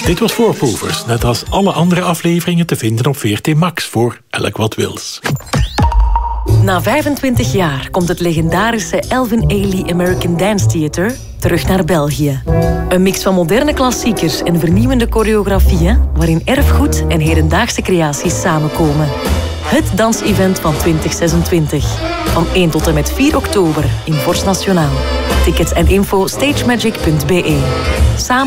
Dit was Voorproevers, net als alle andere afleveringen te vinden op VRT Max voor elk wat wils. Na 25 jaar komt het legendarische Alvin Ailey American Dance Theatre terug naar België. Een mix van moderne klassiekers en vernieuwende choreografieën waarin erfgoed en hedendaagse creaties samenkomen. Het dansevent van 2026. Van 1 tot en met 4 oktober in Forst Nationaal. Tickets en info stagemagic.be. Samen